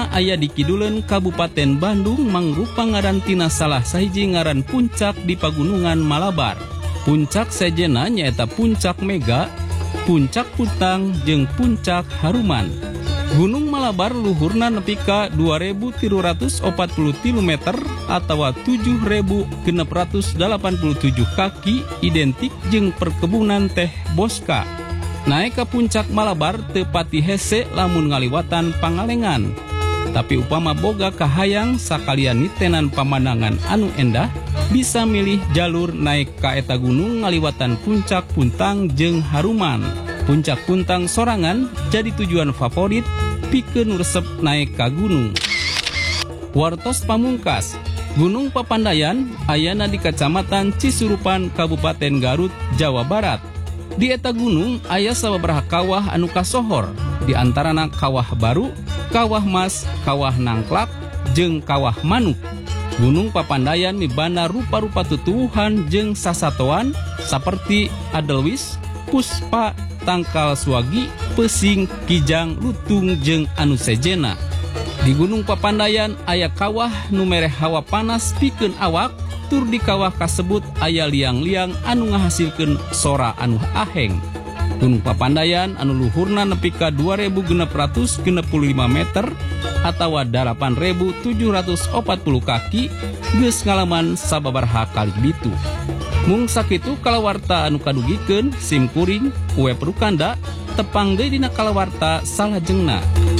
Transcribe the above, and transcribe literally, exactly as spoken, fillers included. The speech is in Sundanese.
Puncakna aya di kiduleun Kabupaten Bandung mangrupa ngaran tina salah sahiji ngaran puncak di Pagunungan Malabar. Puncak sejenna nyaeta Puncak Mega, Puncak Puntang jeung Puncak Haruman. Gunung Malabar luhurna nepi ka dua ribu tilu ratus opat puluh tilu meter atawa tujuh ribu genep ratus dalapan puluh tujuh kaki, identik jeung perkebunan teh Bosca. Naek ka Puncak Malabar teu pati hese lamun ngaliwatan Pangalengan. Tapi upama boga kahayang sakalian nitenan pamandangan anu endah, bisa milih jalur naik ka eta gunung ngaliwatan Puncak Puntang jeung Haruman. Puncak Puntang sorangan jadi tujuan favorit pikeun resep naik ka gunung. Wartos pamungkas, Gunung Papandayan ayana di Kecamatan Cisurupan, Kabupaten Garut, Jawa Barat. Di eta gunung aya sababaraha kawah anu kasohor, di antarana Kawah Baru, Kawah Mas, Kawah Nangklak, jeung Kawah Manuk. Gunung Papandayan mibana rupa-rupa tutuwuhan jeung sasatoan saperti Adelwis, Puspa, Tangkal Suwagi, Pesing, Kijang, Lutung, jeung anu sejena. Di Gunung Papandayan aya kawah nu mere hawa panas pikeun awak, tur di kawah kasebut aya liang-liang anu ngahasilkeun sora anu aheng. Gunung Papandayan anu luhurna nepi ka dua ribu genep ratus genep puluh lima meter atawa dalapan ribu tujuh ratus opat puluh kaki, geus ngalaman sababaraha kali bitu. Mung sakitu kalawarta anu kadugikeun sim kuring, web Rukanda, tepang deui dina kalawarta salajengna.